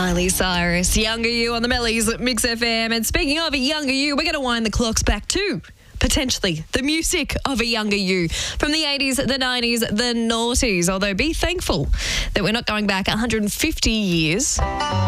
Miley Cyrus, Younger You on the Mellies at Mix FM. And speaking of a Younger You, we're going to wind the clocks back to potentially the music of a younger you from the 80s, the 90s, the noughties. Although be thankful that we're not going back 150 years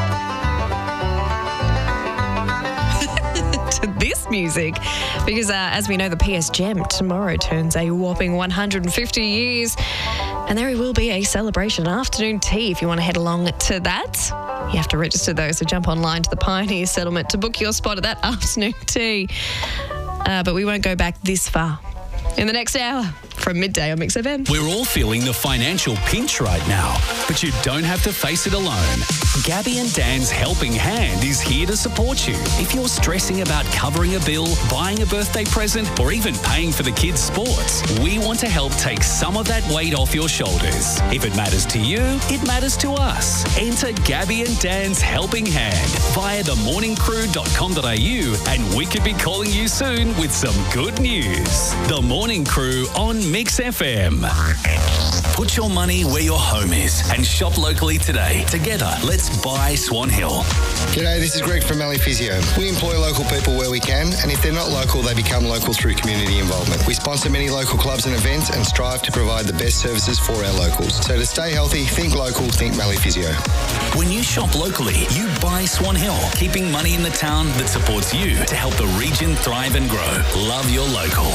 to this music, because as we know, the PS Gem tomorrow turns a whopping 150 years, and there will be a celebration afternoon tea if you want to head along to that. You have to register though, so jump online to the Pioneer Settlement to book your spot at that afternoon tea. But we won't go back this far. In the next hour, from midday on Mix FM. We're all feeling the financial pinch right now, but you don't have to face it alone. Gabby and Dan's Helping Hand is here to support you. If you're stressing about covering a bill, buying a birthday present, or even paying for the kids' sports, we want to help take some of that weight off your shoulders. If it matters to you, it matters to us. Enter Gabby and Dan's Helping Hand via themorningcrew.com.au, and we could be calling you soon with some good news. The Morning Crew on Mix FM. Put your money where your home is and shop locally today. Together, let's buy Swan Hill. G'day, this is Greg from Mallee Physio. We employ local people where we can, and if they're not local, they become local through community involvement. We sponsor many local clubs and events and strive to provide the best services for our locals. So to stay healthy, think local, think Mallee Physio. When you shop locally, you buy Swan Hill, keeping money in the town that supports you to help the region thrive and grow. Love your local.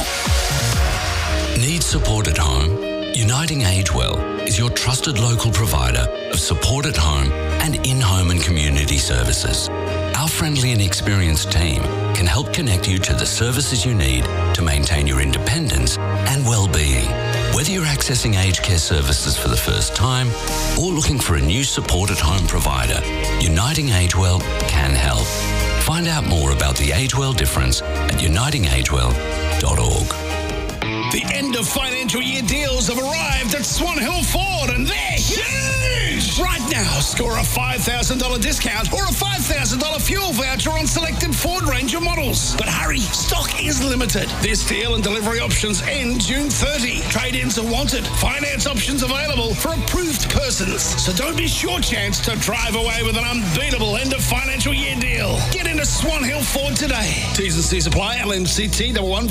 Need support at home? Uniting Agewell is your trusted local provider of support at home and in-home and community services. Our friendly and experienced team can help connect you to the services you need to maintain your independence and well-being. Whether you're accessing aged care services for the first time or looking for a new support at home provider, Uniting Agewell can help. Find out more about the Agewell difference at unitingagewell.org. The end of financial year deals have arrived at Swan Hill Ford, and they're huge! Right now, score a $5,000 discount or a $5,000 fuel voucher on selected Ford Ranger models. But hurry, stock is limited. This deal and delivery options end June 30. Trade-ins are wanted. Finance options available for approved persons. So don't be short-chanced to drive away with an unbeatable end of financial year deal. Get into Swan Hill Ford today. T's and C's apply. LMCT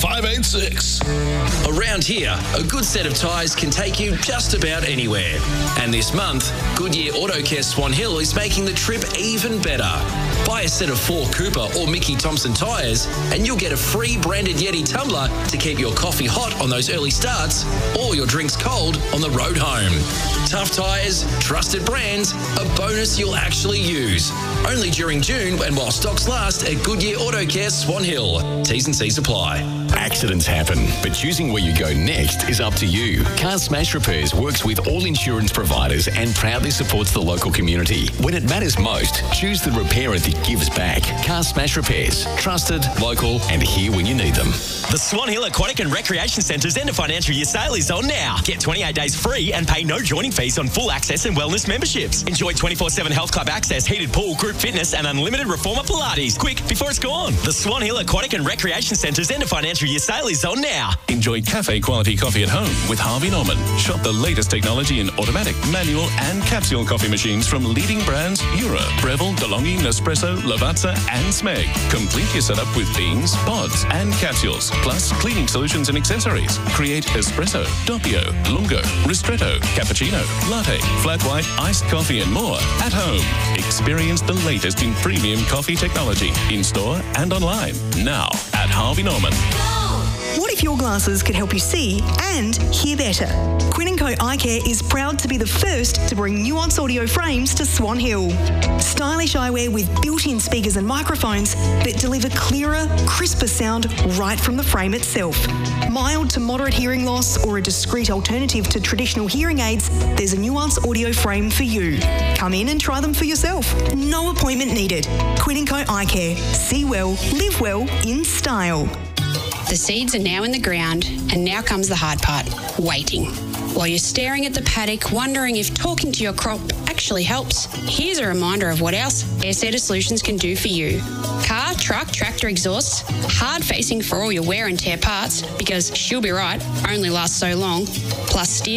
11586. Around here, a good set of tyres can take you just about anywhere. And this month, Goodyear Auto Care Swan Hill is making the trip even better. Buy a set of 4 Cooper or Mickey Thompson tyres and you'll get a free branded Yeti tumbler to keep your coffee hot on those early starts or your drinks cold on the road home. Tough tyres, trusted brands, a bonus you'll actually use. Only during June and while stocks last at Goodyear Auto Care Swan Hill. T's and C's apply. Accidents happen, but choosing where you go next is up to you. Car Smash Repairs works with all insurance providers and proudly supports the local community. When it matters most, choose the repairer that gives back. Car Smash Repairs. Trusted, local, and here when you need them. The Swan Hill Aquatic and Recreation Centre's end of financial year sale is on now. Get 28 days free and pay no joining fees on full access and wellness memberships. Enjoy 24/7 health club access, heated pool, group fitness, and unlimited reformer Pilates. Quick, before it's gone. The Swan Hill Aquatic and Recreation Centre's end of financial year sale is on now. Enjoy cafe quality coffee at home with Harvey Norman. Shop the latest technology in automatic, manual, and capsule coffee machines from leading brands Jura, Breville, DeLonghi, Nespresso, Lavazza, and Smeg. Complete your setup with beans, pods, and capsules, plus cleaning solutions and accessories. Create espresso, doppio, lungo, ristretto, cappuccino, latte, flat white, iced coffee, and more at home. Experience the latest in premium coffee technology in store and online now at Harvey Norman. What if your glasses could help you see and hear better? Quinn & Co Eye Care is proud to be the first to bring Nuance audio frames to Swan Hill. Stylish eyewear with built-in speakers and microphones that deliver clearer, crisper sound right from the frame itself. Mild to moderate hearing loss or a discreet alternative to traditional hearing aids, there's a Nuance audio frame for you. Come in and try them for yourself. No appointment needed. Quinn & Co Eye Care. See well, live well in style. The seeds are now in the ground, and now comes the hard part, waiting. While you're staring at the paddock, wondering if talking to your crop actually helps, here's a reminder of what else Airsetter Solutions can do for you. Car, truck, tractor exhausts, hard facing for all your wear and tear parts, because she'll be right, only lasts so long, plus steel,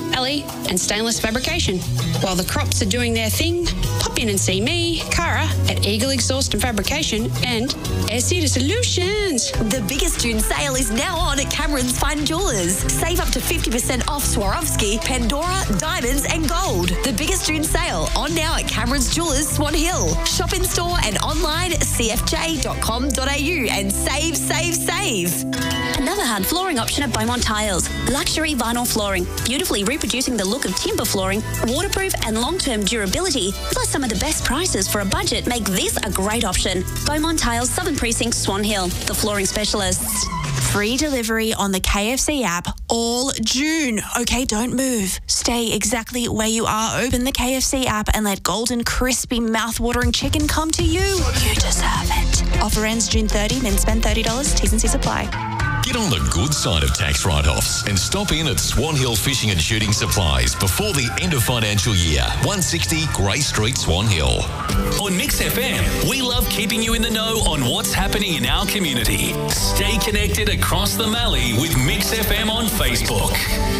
Ali, and Stainless Fabrication. While the crops are doing their thing, pop in and see me, Cara, at Eagle Exhaust and Fabrication and Air Cedar Solutions. The biggest June sale is now on at Cameron's Fine Jewellers. Save up to 50% off Swarovski, Pandora, diamonds and gold. The biggest June sale on now at Cameron's Jewellers, Swan Hill. Shop in store and online at cfj.com.au and save, save, save. Another hard flooring option at Beaumont Tiles. Luxury vinyl flooring, beautifully reproducing the look of timber flooring, waterproof and long-term durability, plus some of the best prices for a budget make this a great option. Beaumont Tiles, Southern Precinct, Swan Hill, the flooring specialists. Free delivery on the KFC app all June. Okay, don't move. Stay exactly where you are. Open the KFC app and let golden, crispy, mouth-watering chicken come to you. You deserve it. Offer ends June 30, then spend $30. T's and C's apply. Get on the good side of tax write-offs and stop in at Swan Hill Fishing and Shooting Supplies before the end of financial year. 160 Grey Street, Swan Hill. On Mix FM, we love keeping you in the know on what's happening in our community. Stay connected across the Mallee with Mix FM on Facebook.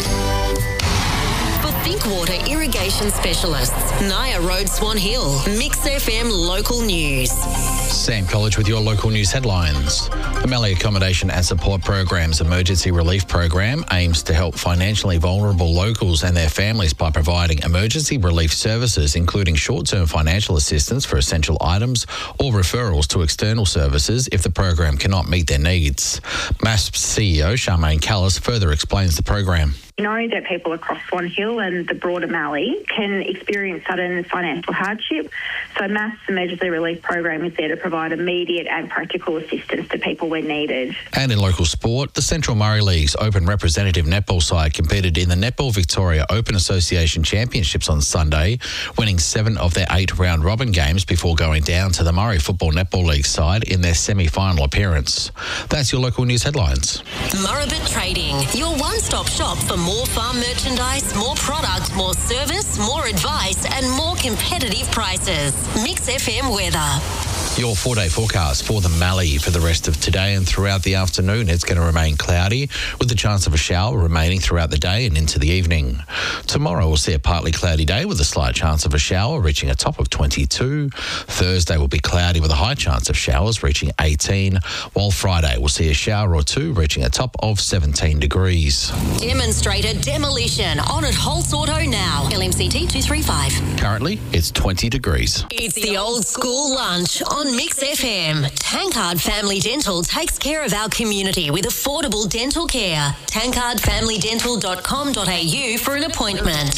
For Thinkwater Irrigation Specialists, Naya Road, Swan Hill, Mix FM Local News. Sam College with your local news headlines. The Mallee Accommodation and Support Program's Emergency Relief Program aims to help financially vulnerable locals and their families by providing emergency relief services, including short-term financial assistance for essential items or referrals to external services if the program cannot meet their needs. MASP CEO Charmaine Callis further explains the program. We know that people across Swan Hill and the broader Mallee can experience sudden financial hardship. So MASP's Emergency Relief Program is there to provide immediate and practical assistance to people when needed. And in local sport, the Central Murray League's Open representative netball side competed in the Netball Victoria Open Association Championships on Sunday, winning 7 of their 8 round-robin games before going down to the Murray Football Netball League side in their semi-final appearance. That's your local news headlines. Murrabit Trading, your one-stop shop for more farm merchandise, more product, more service, more advice and more competitive prices. Mix FM weather. Your 4-day forecast for the Mallee for the rest of today and throughout the afternoon. It's going to remain cloudy with the chance of a shower remaining throughout the day and into the evening. Tomorrow we'll see a partly cloudy day with a slight chance of a shower reaching a top of 22. Thursday will be cloudy with a high chance of showers reaching 18, while Friday we'll see a shower or two reaching a top of 17 degrees. Demonstrator demolition on at Holtz Auto now. LMCT 235. Currently it's 20 degrees. It's the old school lunch on Mix FM. Tankard Family Dental takes care of our community with affordable dental care. tankardfamilydental.com.au for an appointment.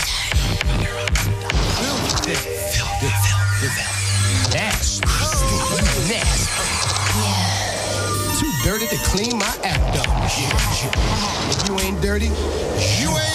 Nasty. Too dirty to clean my act up. If you ain't dirty, you ain't